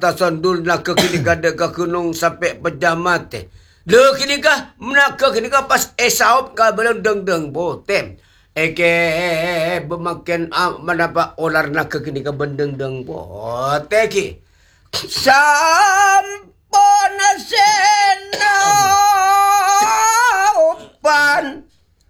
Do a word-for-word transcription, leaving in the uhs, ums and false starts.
batasan dul nak ke kini kada ke kunung sampai pejamat teh. Le kini kah nak ke kini kah pas esaup ka belum deng deng botem. Eke bemakin ah, mana pak olar nak ke kini kah bendeng deng bote ki. Sa